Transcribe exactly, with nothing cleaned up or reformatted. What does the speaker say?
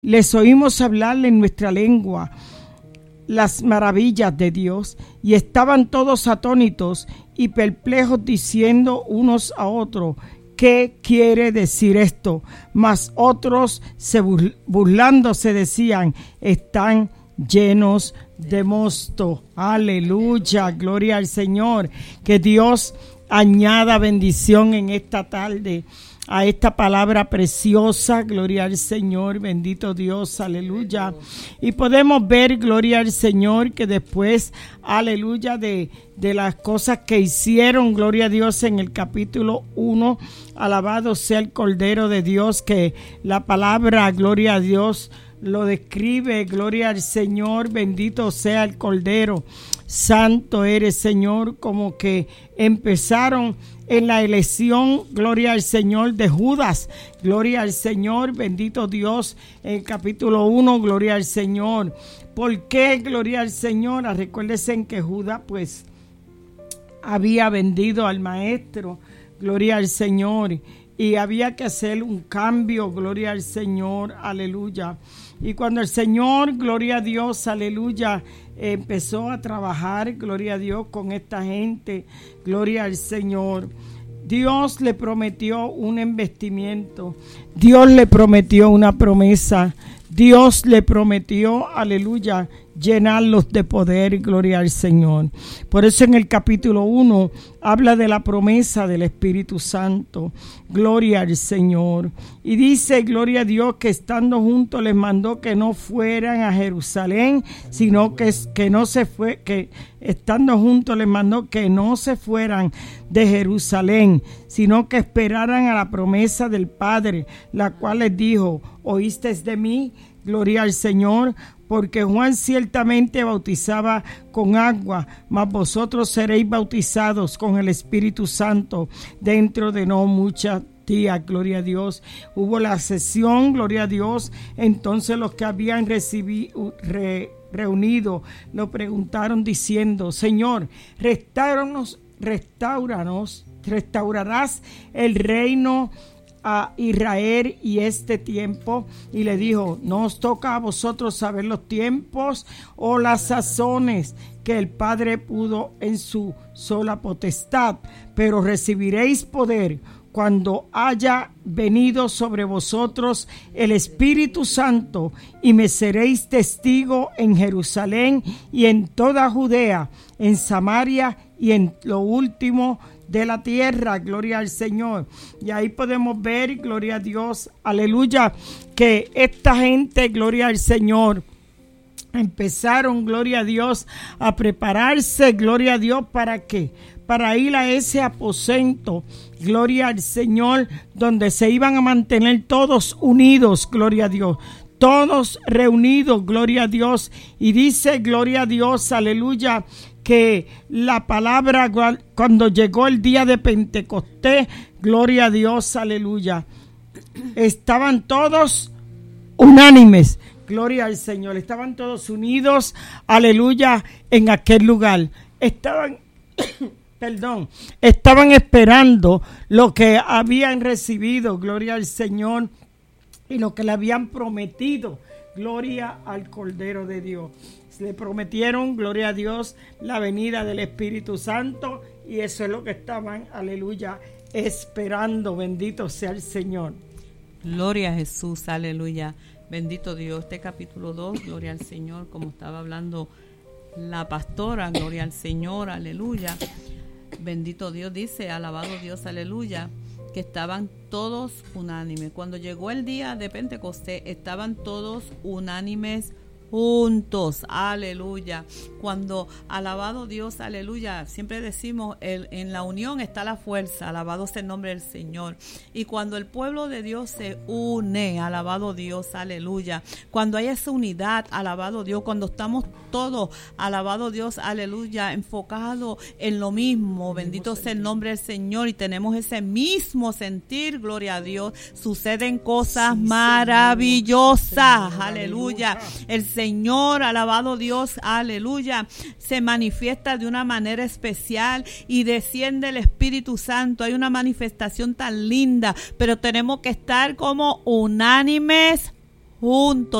Les oímos hablar en nuestra lengua las maravillas de Dios, y estaban todos atónitos y perplejos, diciendo unos a otros: ¿qué quiere decir esto? Mas otros, se burlándose, decían: están llenos de mosto. Aleluya, gloria al Señor. Que Dios añada bendición en esta tarde a esta palabra preciosa. Gloria al Señor, bendito Dios, aleluya. Y podemos ver, gloria al Señor, que después, aleluya, de, de las cosas que hicieron, gloria a Dios, en el capítulo uno, alabado sea el Cordero de Dios, que la palabra, gloria a Dios, lo describe. Gloria al Señor, bendito sea el Cordero. Santo eres, Señor. Como que empezaron en la elección, gloria al Señor, de Judas. Gloria al Señor, bendito Dios. En el capítulo uno, gloria al Señor. ¿Por qué gloria al Señor? Recuérdense que Judas pues había vendido al maestro, gloria al Señor, y había que hacer un cambio, gloria al Señor, aleluya. Y cuando el Señor, gloria a Dios, aleluya, empezó a trabajar, gloria a Dios, con esta gente, gloria al Señor, Dios le prometió un investimiento, Dios le prometió una promesa, Dios le prometió, aleluya, llenarlos de poder, gloria al Señor. Por eso en el capítulo uno habla de la promesa del Espíritu Santo, gloria al Señor. Y dice, gloria a Dios, que estando juntos les mandó que no fueran a Jerusalén, sino que, que no se fue, que estando juntos les mandó que no se fueran de Jerusalén, sino que esperaran a la promesa del Padre, la cual les dijo: ¿oísteis de mí? Gloria al Señor. Porque Juan ciertamente bautizaba con agua, mas vosotros seréis bautizados con el Espíritu Santo dentro de no muchos días. Gloria a Dios. Hubo la sesión, gloria a Dios. Entonces los que habían recibido, re, reunido, lo preguntaron diciendo: Señor, restauranos, restauranos, restaurarás el reino a Israel y este tiempo. Y le dijo: no os toca a vosotros saber los tiempos o las sazones que el Padre pudo en su sola potestad, pero recibiréis poder cuando haya venido sobre vosotros el Espíritu Santo, y me seréis testigo en Jerusalén y en toda Judea, en Samaria y en lo último de la tierra. Gloria al Señor. Y ahí podemos ver, gloria a Dios, aleluya, que esta gente, gloria al Señor, empezaron, gloria a Dios, a prepararse, gloria a Dios, ¿para qué? Para ir a ese aposento, gloria al Señor, donde se iban a mantener todos unidos, gloria a Dios, todos reunidos, gloria a Dios. Y dice, gloria a Dios, aleluya, que la palabra, cuando llegó el día de Pentecostés, gloria a Dios, aleluya, estaban todos unánimes, gloria al Señor, estaban todos unidos, aleluya, en aquel lugar. Estaban, perdón, estaban esperando lo que habían recibido, gloria al Señor, y lo que le habían prometido, gloria al Cordero de Dios. Le prometieron, gloria a Dios, la venida del Espíritu Santo, y eso es lo que estaban, aleluya, esperando. Bendito sea el Señor. Gloria a Jesús, aleluya. Bendito Dios. Este capítulo dos, gloria al Señor, como estaba hablando la pastora, gloria al Señor, aleluya. Bendito Dios, dice, alabado Dios, aleluya, que estaban todos unánimes. Cuando llegó el día de Pentecostés, estaban todos unánimes juntos, aleluya. Cuando, alabado Dios, aleluya, siempre decimos, el, en la unión está la fuerza, alabado sea el nombre del Señor. Y cuando el pueblo de Dios se une, alabado Dios, aleluya, cuando hay esa unidad, alabado Dios, cuando estamos todos, alabado Dios, aleluya, enfocados en lo mismo, bendito sea el nombre del Señor, y tenemos ese mismo sentir, gloria a Dios, suceden cosas sí, maravillosas, Señor, aleluya. El Señor, alabado Dios, aleluya, se manifiesta de una manera especial y desciende el Espíritu Santo. Hay una manifestación tan linda, pero tenemos que estar como unánimes juntos